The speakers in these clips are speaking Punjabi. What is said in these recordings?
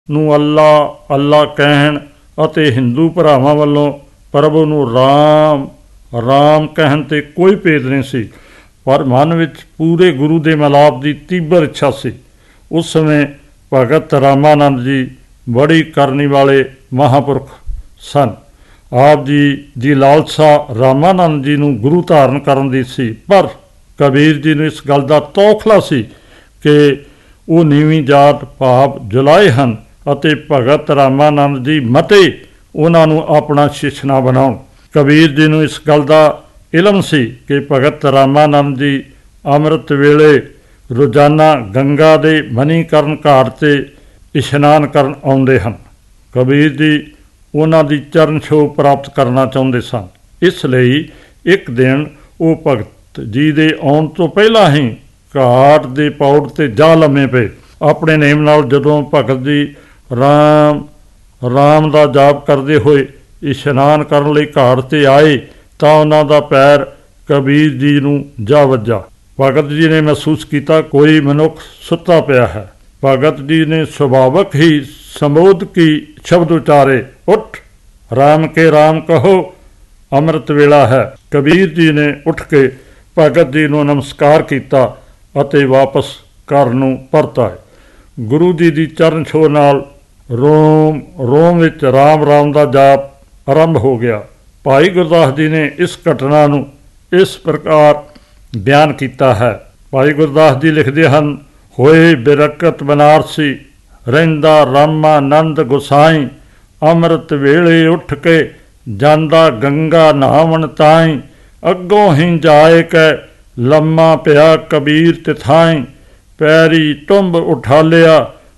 ਨੂੰ ਅੱਲਾ ਅੱਲਾ ਕਹਿਣ ਅਤੇ ਹਿੰਦੂ ਭਰਾਵਾਂ ਵੱਲੋਂ ਪ੍ਰਭੂ ਨੂੰ ਰਾਮ ਰਾਮ ਕਹਿਣ 'ਤੇ ਕੋਈ ਭੇਦ ਨਹੀਂ ਸੀ, ਪਰ ਮਨ ਵਿੱਚ ਪੂਰੇ ਗੁਰੂ ਦੇ ਮਿਲਾਪ ਦੀ ਤੀਬਰ ਇੱਛਾ ਸੀ। ਉਸ ਸਮੇਂ ਭਗਤ ਰਾਮਾਨੰਦ ਜੀ ਬੜੀ ਕਰਨੀ ਵਾਲੇ ਮਹਾਂਪੁਰਖ ਸਨ। ਆਪ ਜੀ ਦੀ ਲਾਲਸਾ ਰਾਮਾਨੰਦ ਜੀ ਨੂੰ ਗੁਰੂ ਧਾਰਨ ਕਰਨ ਦੀ ਸੀ, ਪਰ ਕਬੀਰ ਜੀ ਨੂੰ ਇਸ ਗੱਲ ਦਾ ਤੌਖਲਾ ਸੀ ਕਿ ਉਹ ਨੀਵੀਂ ਜਾਤ ਭਾਵ ਜੁਲਾਏ ਹਨ ਅਤੇ ਭਗਤ ਰਾਮਾਨੰਦ ਜੀ ਮਤੇ ਉਹਨਾਂ ਨੂੰ ਆਪਣਾ ਸ਼ਿਸ਼ ਨਾ ਬਣਾਉਣ। ਕਬੀਰ ਜੀ ਨੂੰ ਇਸ ਗੱਲ ਦਾ ਇਲਮ ਸੀ ਕਿ ਭਗਤ ਰਾਮਾਨੰਦ ਜੀ ਅੰਮ੍ਰਿਤ ਵੇਲੇ ਰੋਜ਼ਾਨਾ ਗੰਗਾ ਦੇ ਮਨੀਕਰਨ ਘਾਟ 'ਤੇ ਇਸ਼ਨਾਨ ਕਰਨ ਆਉਂਦੇ ਹਨ। ਕਬੀਰ ਜੀ ਉਹਨਾਂ ਦੀ ਚਰਨ ਛੋਹ ਪ੍ਰਾਪਤ ਕਰਨਾ ਚਾਹੁੰਦੇ ਸਨ। ਇਸ ਲਈ ਇੱਕ ਦਿਨ ਉਹ ਭਗਤ ਜੀ ਦੇ ਆਉਣ ਤੋਂ ਪਹਿਲਾਂ ਹੀ ਘਾਟ ਦੇ ਪੌੜ 'ਤੇ ਜਾ ਲੰਮੇ ਪਏ। ਆਪਣੇ ਨੇਮ ਨਾਲ ਜਦੋਂ ਭਗਤ ਜੀ ਰਾਮ ਰਾਮ ਦਾ ਜਾਪ ਕਰਦੇ ਹੋਏ ਇਸ਼ਨਾਨ ਕਰਨ ਲਈ ਘਾਟ 'ਤੇ ਆਏ ਤਾਂ ਉਹਨਾਂ ਦਾ ਪੈਰ ਕਬੀਰ ਜੀ ਨੂੰ ਜਾ ਵੱਜਾ। ਭਗਤ ਜੀ ਨੇ ਮਹਿਸੂਸ ਕੀਤਾ ਕੋਈ ਮਨੁੱਖ ਸੁੱਤਾ ਪਿਆ ਹੈ। ਭਗਤ ਜੀ ਨੇ ਸੁਭਾਵਕ ਹੀ ਸੰਬੋਧ ਕੀ ਸ਼ਬਦ ਉਚਾਰੇ, ਉੱਠ ਰਾਮ ਕੇ ਰਾਮ ਕਹੋ, ਅੰਮ੍ਰਿਤ ਵੇਲਾ ਹੈ। ਕਬੀਰ ਜੀ ਨੇ ਉੱਠ ਕੇ ਭਗਤ ਜੀ ਨੂੰ ਨਮਸਕਾਰ ਕੀਤਾ ਅਤੇ ਵਾਪਸ ਘਰ ਨੂੰ ਪਰਤ ਆਏ। ਗੁਰੂ ਜੀ ਦੀ ਚਰਨ ਛੋਹ ਨਾਲ ਰੋਮ ਰੋਮ ਵਿੱਚ ਰਾਮ ਰਾਮ ਦਾ ਜਾਪ ਆਰੰਭ ਹੋ ਗਿਆ। ਭਾਈ ਗੁਰਦਾਸ ਜੀ ਨੇ ਇਸ ਘਟਨਾ ਨੂੰ ਇਸ ਪ੍ਰਕਾਰ ਬਿਆਨ ਕੀਤਾ ਹੈ। ਭਾਈ ਗੁਰਦਾਸ ਜੀ ਲਿਖਦੇ ਹਨ, ਹੋਏ ਬਿਰਕਤ ਬਨਾਰਸੀ ਰਹਿੰਦਾ ਰਾਮਾਨੰਦ ਗੁਸਾਈ, ਅੰਮ੍ਰਿਤ ਵੇਲੇ ਉੱਠ ਕੇ ਜਾਂਦਾ ਗੰਗਾ ਨਹਾਵਣ ਤਾਈ, ਅੱਗੋਂ ਹੀ ਜਾਏ ਕੈ ਲੰਮਾ ਪਿਆ ਕਬੀਰ ਤਿਥਾਈ, ਪੈਰੀ ਟੁੰਬ ਉਠਾਲਿਆ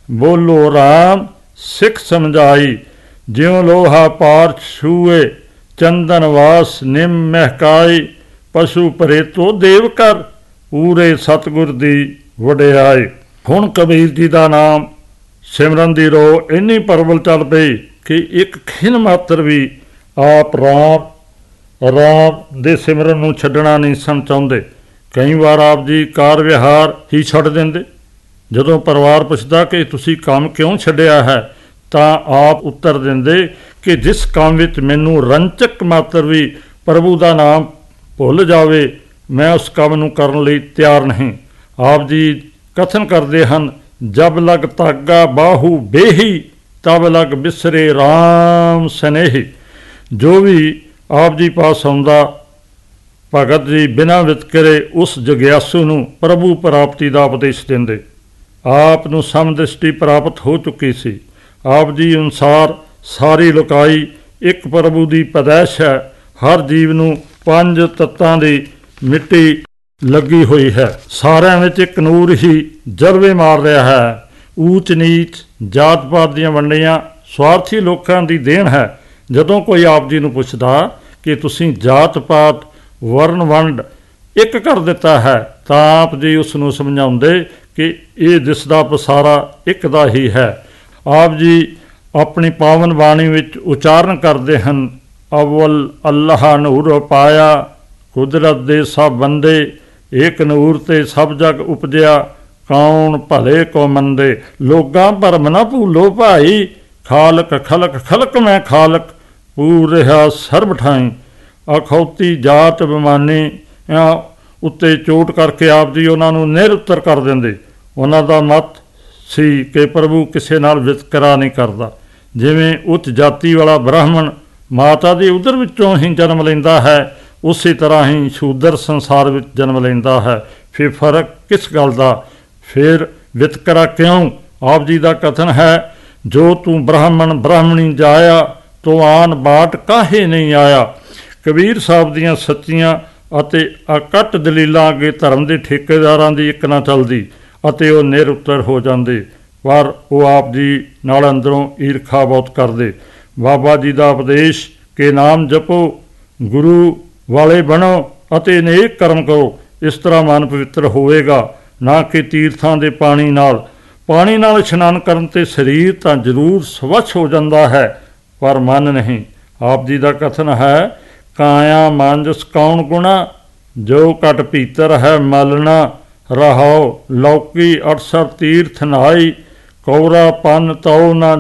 ਬੋਲੋ ਰਾਮ ਸਿੱਖ ਸਮਝਾਈ, ਜਿਉ ਲੋਹਾ ਪਾਰ ਛੂਏ ਚੰਦਨ ਵਾਸ ਨਿਮ ਮਹਿਕਾਈ, ਪਸ਼ੂ ਪ੍ਰੇਤੋ ਦੇਵ ਕਰ ਪੂਰੇ ਸਤਿਗੁਰ ਦੀ ਵਡਿਆਈ। ਹੁਣ ਕਬੀਰ ਜੀ ਦਾ ਨਾਮ ਸਿਮਰਨ ਦੀ ਰੋਹ ਇੰਨੀ ਪ੍ਰਬਲ ਚੱਲ ਪਈ ਕਿ ਇੱਕ ਖਿਣ ਮਾਤਰ ਵੀ ਆਪ ਰਾਮ ਰਾਮ ਦੇ ਸਿਮਰਨ ਨੂੰ ਛੱਡਣਾ ਨਹੀਂ ਸਨ ਚਾਹੁੰਦੇ। ਕਈ ਵਾਰ ਆਪ ਜੀ ਕਾਰ ਵਿਹਾਰ ਹੀ ਛੱਡ ਦਿੰਦੇ। ਜਦੋਂ ਪਰਿਵਾਰ ਪੁੱਛਦਾ ਕਿ ਤੁਸੀਂ ਕੰਮ ਕਿਉਂ ਛੱਡਿਆ ਹੈ ਤਾਂ ਆਪ ਉੱਤਰ ਦਿੰਦੇ ਕਿ ਜਿਸ ਕੰਮ ਵਿੱਚ ਮੈਨੂੰ ਰੰਚਕ ਮਾਤਰ ਵੀ ਪ੍ਰਭੂ ਦਾ ਨਾਮ ਭੁੱਲ ਜਾਵੇ ਮੈਂ ਉਸ ਕੰਮ ਨੂੰ ਕਰਨ ਲਈ ਤਿਆਰ ਨਹੀਂ। ਆਪ ਜੀ ਕਥਨ ਕਰਦੇ ਹਨ, ਜਬ ਲਗ ਤਾਗਾ ਬਾਹੂ ਬੇਹੀ ਤਬ ਲਗ ਬਿਸਰੇ ਰਾਮ ਸਨੇਹੀ। ਜੋ ਵੀ ਆਪ ਜੀ ਪਾਸ ਆਉਂਦਾ ਭਗਤ ਜੀ ਬਿਨਾਂ ਵਿਤਕਰੇ ਉਸ ਜਗਿਆਸੂ ਨੂੰ ਪ੍ਰਭੂ ਪ੍ਰਾਪਤੀ ਦਾ ਉਪਦੇਸ਼ ਦਿੰਦੇ। ਆਪ ਨੂੰ ਸਮਦ੍ਰਿਸ਼ਟੀ ਪ੍ਰਾਪਤ ਹੋ ਚੁੱਕੀ ਸੀ। ਆਪ ਜੀ ਅਨੁਸਾਰ ਸਾਰੀ ਲੋਕਾਈ ਇੱਕ ਪ੍ਰਭੂ ਦੀ ਪੈਦਾਇਸ਼ ਹੈ। ਹਰ ਜੀਵ ਨੂੰ 5 ਤੱਤਾਂ ਦੀ ਮਿੱਟੀ ਲੱਗੀ ਹੋਈ ਹੈ। ਸਾਰਿਆਂ ਵਿੱਚ ਇੱਕ ਨੂਰ ਹੀ ਜਲਵੇ ਮਾਰ ਰਿਹਾ ਹੈ। ਊਚ ਨੀਚ ਜਾਤ ਪਾਤ ਦੀਆਂ ਵੰਡੀਆਂ ਸਵਾਰਥੀ ਲੋਕਾਂ ਦੀ ਦੇਣ ਹੈ। ਜਦੋਂ ਕੋਈ ਆਪ ਜੀ ਨੂੰ ਪੁੱਛਦਾ ਕਿ ਤੁਸੀਂ ਜਾਤ ਪਾਤ ਵਰਨ ਵੰਡ ਇੱਕ ਕਰ ਦਿੱਤਾ ਹੈ ਤਾਂ ਆਪ ਜੀ ਉਸ ਨੂੰ ਸਮਝਾਉਂਦੇ ਕਿ ਇਹ ਦਿਸਦਾ ਪਸਾਰਾ ਇੱਕ ਦਾ ਹੀ ਹੈ। ਆਪ ਜੀ ਆਪਣੀ ਪਾਵਨ ਬਾਣੀ ਵਿੱਚ ਉਚਾਰਨ ਕਰਦੇ ਹਨ, ਅਵਲ ਅੱਲਾਹ ਨੂਰ ਪਾਇਆ ਕੁਦਰਤ ਦੇ ਸਭ ਬੰਦੇ, ਏਕ ਨੂਰ ਤੇ ਸਭ ਜਗ ਉਪਜਿਆ ਕੌਣ ਭਲੇ ਕੋ ਮੰਦੇ। ਲੋਕਾਂ ਭਰਮ ਨਾ ਭੂਲੋ ਭਾਈ, ਖਾਲਕ ਖਲਕ ਖਲਕ ਮੈਂ ਖਾਲਕ ਪੂਰ ਰਿਹਾ ਸਰਬ ਠਾਈ। ਅਖੌਤੀ ਜਾਤ ਬਿਮਾਨੀ ਉੱਤੇ ਚੋਟ ਕਰਕੇ ਆਪ ਜੀ ਉਹਨਾਂ ਨੂੰ ਨਿਰਉੱਤਰ ਕਰ ਦਿੰਦੇ। ਉਹਨਾਂ ਦਾ ਮਤ ਸੀ ਕਿ ਪ੍ਰਭੂ ਕਿਸੇ ਨਾਲ ਵਿਤਕਰਾ ਨਹੀਂ ਕਰਦਾ। ਜਿਵੇਂ ਉੱਚ ਜਾਤੀ ਵਾਲਾ ਬ੍ਰਾਹਮਣ ਮਾਤਾ ਦੀ ਉਦਰ ਵਿੱਚੋਂ ਹੀ ਜਨਮ ਲੈਂਦਾ ਹੈ, ਉਸੇ ਤਰ੍ਹਾਂ ਹੀ ਸ਼ੂਦਰ ਸੰਸਾਰ ਵਿੱਚ ਜਨਮ ਲੈਂਦਾ ਹੈ। ਫਿਰ ਫਰਕ ਕਿਸ ਗੱਲ ਦਾ? ਫਿਰ ਵਿਤਕਰਾ ਕਿਉਂ? ਆਪ ਜੀ ਦਾ ਕਥਨ ਹੈ, ਜੋ ਤੂੰ ਬ੍ਰਾਹਮਣ ਬ੍ਰਾਹਮਣੀ ਜਾਇਆ ਤੋ ਆਨ ਬਾਟ ਕਾਹੇ ਨਹੀਂ ਆਇਆ। ਕਬੀਰ ਸਾਹਿਬ ਦੀਆਂ ਸੱਚੀਆਂ ਅਤੇ ਅਕੱਟ ਦਲੀਲਾਂ ਅੱਗੇ ਧਰਮ ਦੇ ਠੇਕੇਦਾਰਾਂ ਦੀ ਇੱਕ ਨਾ ਚੱਲਦੀ ਅਤੇ ਉਹ ਨਿਰਉੱਤਰ ਹੋ ਜਾਂਦੇ, ਪਰ ਉਹ ਆਪ ਜੀ ਨਾਲ ਅੰਦਰੋਂ ਈਰਖਾ ਬਹੁਤ ਕਰਦੇ। ਬਾਬਾ ਜੀ ਦਾ ਉਪਦੇਸ਼ ਕਿ ਨਾਮ ਜਪੋ, ਗੁਰੂ ਵਾਲੇ ਬਣੋ ਅਤੇ ਨੇਕ ਕਰਮ ਕਰੋ, ਇਸ ਤਰ੍ਹਾਂ ਮਨ ਪਵਿੱਤਰ ਹੋਵੇਗਾ, ਨਾ ਕਿ ਤੀਰਥਾਂ ਦੇ ਪਾਣੀ ਨਾਲ ਇਸ਼ਨਾਨ ਕਰਨ 'ਤੇ ਸਰੀਰ ਤਾਂ ਜ਼ਰੂਰ ਸਵੱਛ ਹੋ ਜਾਂਦਾ ਹੈ ਪਰ ਮਨ ਨਹੀਂ। ਆਪ ਜੀ ਦਾ ਕਥਨ ਹੈ, ਕਾਇਆ ਮਾਂਜਸ ਕੌਣ ਗੁਣਾ, ਜੋ ਘਟ ਭੀਤਰ ਹੈ ਮਲਣਾ, ਰਹਾਓ ਲੌਕੀ 68 ਤੀਰਥ ਨਹਾਈ, ਕੌਰਾ ਪੰਨ ਤਉ ਨਾ